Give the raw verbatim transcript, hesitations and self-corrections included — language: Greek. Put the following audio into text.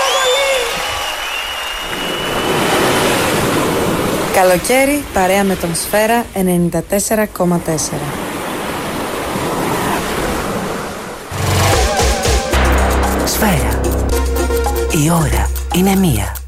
Καλοκαίρι παρέα με τον Σφαίρα ενενήντα τέσσερα κόμμα τέσσερα. Σφαίρα. Η ώρα είναι μία.